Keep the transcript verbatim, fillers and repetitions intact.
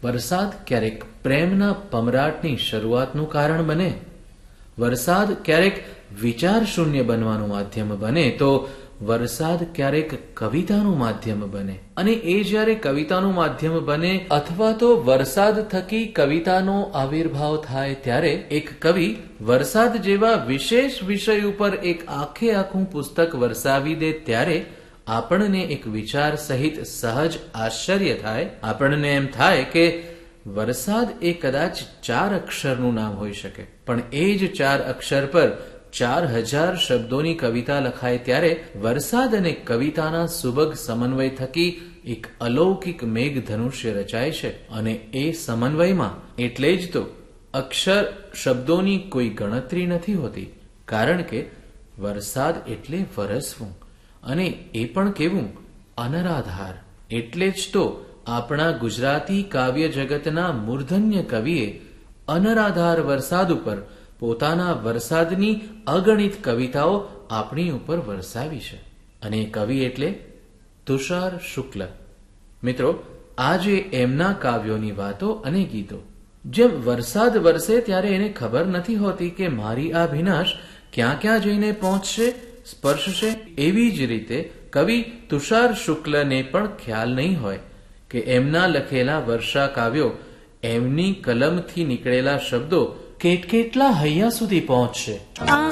વરસાદ ક્યારેક પ્રેમના પમરાટની શરૂઆતનું કારણ બને, વરસાદ ક્યારેક વિચાર શૂન્ય બનવાનું માધ્યમ બને, તો વરસાદ ક્યારેક કવિતાનું માધ્યમ બને. અને એ જ્યારે કવિતાનું માધ્યમ બને અથવા તો વરસાદ થકી કવિતાનો આવિર્ભાવ થાય ત્યારે એક કવિ વરસાદ જેવા વિશેષ વિષય ઉપર એક આખે આખું પુસ્તક વરસાવી દે ત્યારે આપણને એક વિચાર સહિત સહજ આશ્ચર્ય થાય. આપણને એમ થાય કે વરસાદ એ કદાચ ચાર અક્ષરનું નામ હોઈ શકે, પણ એ જ ચાર અક્ષર પર ચાર હજાર શબ્દોની કવિતા લખાય ત્યારે વરસાદ અને કવિતાના સુબગ સમન્વય થકી એક અલૌકિક મેઘધનુષ્ય રચાય છે. અને એ સમન્વયમાં એટલે જ તો અક્ષર શબ્દોની કોઈ ગણતરી નથી હોતી, કારણ કે વરસાદ એટલે વરસવું, અને એ પણ કેવું અનરાધાર. એટલે જ તો આપણા ગુજરાતી કાવ્ય જગતના મૂર્ધન્ય કવિએ અનરાધાર વરસાદ ઉપર પોતાના વરસાદની અગણિત કવિતાઓ આપણી ઉપર વરસાવી છે. અને કવિ એટલે તુષાર શુક્લ. મિત્રો, આજે એમના કાવ્યોની વાતો અને ગીતો. જેમ વરસાદ વરસે ત્યારે એને ખબર નથી હોતી કે મારી આ ભીનાશ ક્યાં ક્યાં જઈને પહોંચશે, સ્પર્શશે, એવી જ રીતે કવિ તુષાર શુક્લને પણ ખ્યાલ નહીં હોય કે એમના લખેલા વર્ષા કાવ્યો, એમની કલમથી નીકળેલા શબ્દો કેટ કેટલા હૈયા સુધી પહોંચશે.